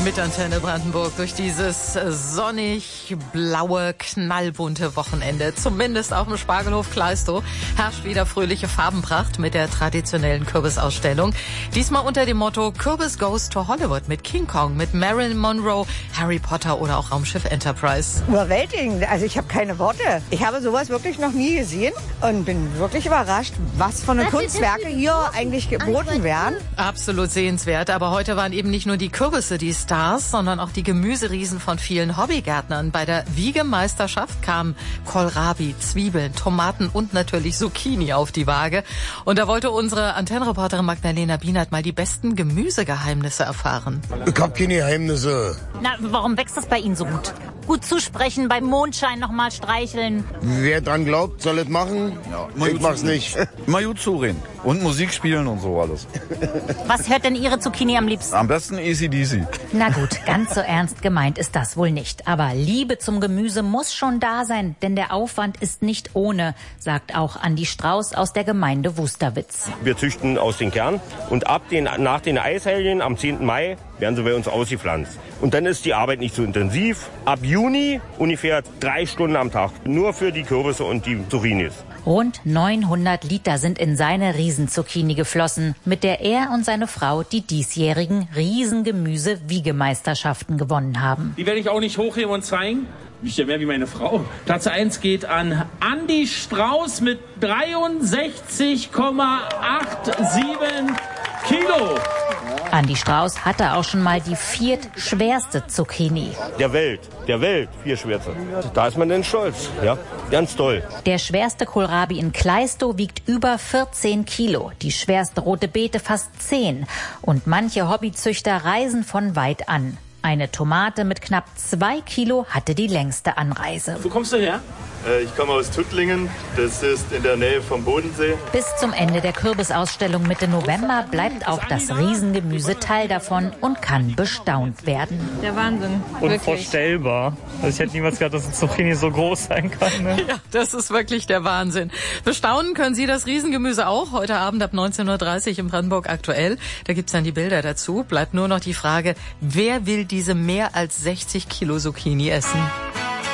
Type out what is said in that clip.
Mit Antenne Brandenburg durch dieses sonnig-blaue, knallbunte Wochenende. Zumindest auf dem Spargelhof Kleistow herrscht wieder fröhliche Farbenpracht mit der traditionellen Kürbisausstellung. Diesmal unter dem Motto Kürbis Goes to Hollywood mit King Kong, mit Marilyn Monroe, Harry Potter oder auch Raumschiff Enterprise. Überwältigend. Also ich habe keine Worte. Ich habe sowas wirklich noch nie gesehen und bin wirklich überrascht, was für eine Kunstwerke hier eigentlich geboten werden. Absolut sehenswert. Aber heute waren eben nicht nur die Kürbisse die Stars, sondern auch die Gemüseriesen von vielen Hobbygärtnern. Bei der Wiegemeisterschaft kamen Kohlrabi, Zwiebeln, Tomaten und natürlich Zucchini auf die Waage. Und da wollte unsere Antennenreporterin Magdalena Bienert mal die besten Gemüsegeheimnisse erfahren. Ich hab keine Geheimnisse. Na, warum wächst das bei Ihnen so gut? Gut zusprechen, beim Mondschein nochmal streicheln. Wer dran glaubt, soll es machen. Ja, ich mach's nicht. Mal gut zureden. Und Musik spielen und so alles. Was hört denn Ihre Zucchini am liebsten? Am besten AC/DC. Na gut, ganz so ernst gemeint ist das wohl nicht. Aber Liebe zum Gemüse muss schon da sein, denn der Aufwand ist nicht ohne, sagt auch Andi Strauß aus der Gemeinde Wusterwitz. Wir züchten aus den Kern und nach den Eishelgen am 10. Mai werden sie bei uns ausgepflanzt. Und dann ist die Arbeit nicht so intensiv. Ab Juni ungefähr 3 Stunden am Tag, nur für die Kürbisse und die Zucchinis. Rund 900 Liter sind in seine Riesenzucchini geflossen, mit der er und seine Frau die diesjährigen Riesengemüse-Wiegemeisterschaften gewonnen haben. Die werde ich auch nicht hochheben und zeigen. Nicht mehr wie meine Frau. Platz 1 geht an Andi Strauß mit 63,87 Kilo. Andi Strauß hatte auch schon mal die viertschwerste Zucchini. Der Welt, 4 schwerste. Da ist man denn stolz, ja, ganz toll. Der schwerste Kohlrabi in Kleistow wiegt über 14 Kilo, die schwerste rote Beete fast 10. Und manche Hobbyzüchter reisen von weit an. Eine Tomate mit knapp 2 Kilo hatte die längste Anreise. Wo kommst du her? Ich komme aus Tuttlingen, das ist in der Nähe vom Bodensee. Bis zum Ende der Kürbisausstellung Mitte November bleibt auch das Riesengemüse Teil davon und kann bestaunt werden. Der Wahnsinn. Unvorstellbar. Also ich hätte niemals gedacht, dass eine Zucchini so groß sein kann. Ne? Ja, das ist wirklich der Wahnsinn. Bestaunen können Sie das Riesengemüse auch heute Abend ab 19:30 Uhr im Brandenburg aktuell. Da gibt's dann die Bilder dazu. Bleibt nur noch die Frage, wer will diese mehr als 60 Kilo Zucchini essen?